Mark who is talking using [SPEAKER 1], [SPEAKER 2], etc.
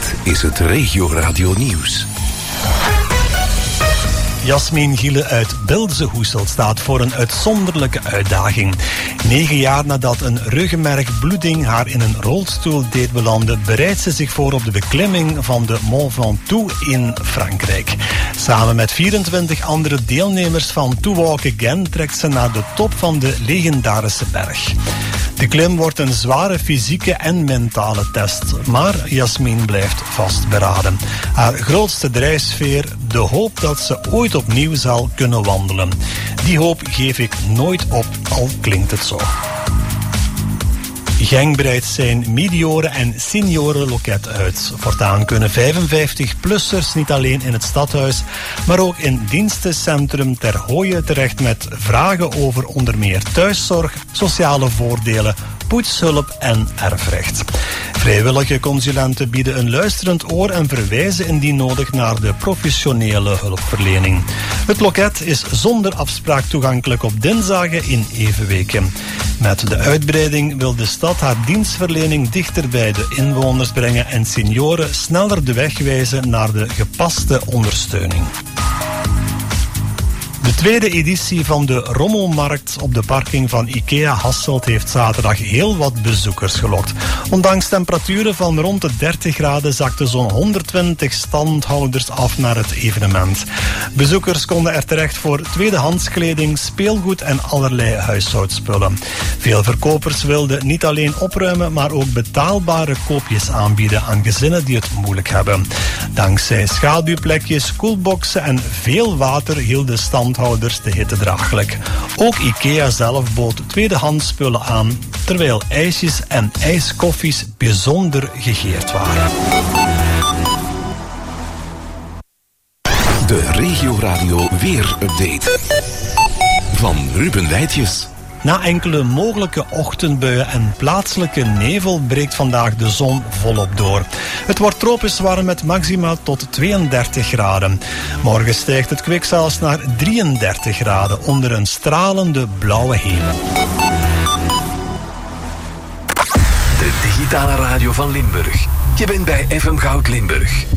[SPEAKER 1] Dit is het Regio Radio Nieuws.
[SPEAKER 2] Jasmin Giele uit Bilze-Hoeselt staat voor een uitzonderlijke uitdaging. 9 jaar nadat een ruggenmergbloeding haar in een rolstoel deed belanden, bereidt ze zich voor op de beklimming van de Mont Ventoux in Frankrijk. Samen met 24 andere deelnemers van To Walk Again trekt ze naar de top van de legendarische berg. De klim wordt een zware fysieke en mentale test, maar Jasmin blijft vastberaden. Haar grootste drijfveer, de hoop dat ze ooit opnieuw zal kunnen wandelen. Die hoop geef ik nooit op, al klinkt het zo. Genk breidt zijn medioren- en seniorenloket uit. Voortaan kunnen 55-plussers niet alleen in het stadhuis, maar ook in dienstencentrum Ter Hooie terecht met vragen over onder meer thuiszorg, sociale voordelen, poetshulp en erfrecht. Vrijwillige consulenten bieden een luisterend oor en verwijzen indien nodig naar de professionele hulpverlening. Het loket is zonder afspraak toegankelijk op dinsdagen in Evenweken. Met de uitbreiding wil de stad haar dienstverlening dichter bij de inwoners brengen en senioren sneller de weg wijzen naar de gepaste ondersteuning. De tweede editie van de Rommelmarkt op de parking van IKEA Hasselt heeft zaterdag heel wat bezoekers gelokt. Ondanks temperaturen van rond de 30 graden zakten zo'n 120 standhouders af naar het evenement. Bezoekers konden er terecht voor tweedehandskleding, speelgoed en allerlei huishoudspullen. Veel verkopers wilden niet alleen opruimen, maar ook betaalbare koopjes aanbieden aan gezinnen die het moeilijk hebben. Dankzij schaduwplekjes, koelboxen en veel water hielden standhouders de hitte draaglijk. Ook IKEA zelf bood tweedehands spullen aan, terwijl ijsjes en ijskoffies bijzonder gegeerd waren.
[SPEAKER 1] De Regio Radio Weer-update van Ruben Wijtjes.
[SPEAKER 2] Na enkele mogelijke ochtendbuien en plaatselijke nevel breekt vandaag de zon volop door. Het wordt tropisch warm met maxima tot 32 graden. Morgen stijgt het kwik zelfs naar 33 graden onder een stralende blauwe hemel.
[SPEAKER 1] De digitale radio van Limburg. Je bent bij FM Goud Limburg.